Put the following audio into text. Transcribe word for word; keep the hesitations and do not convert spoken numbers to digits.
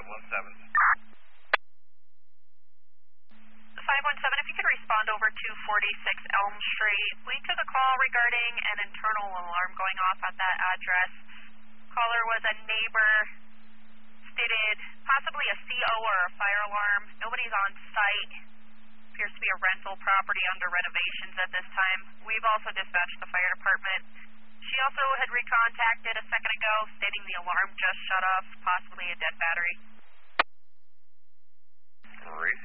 five one seven. five one seven, if you could respond over to forty-six Elm Street. We took a call regarding an internal alarm going off at that address. Caller was a neighbor, stated possibly a C O or a fire alarm. Nobody's on site. Appears to be a rental property under renovations at this time. We've also dispatched the fire department. She also had recontacted a second ago, stating the alarm just shut off, possibly a dead battery. Three.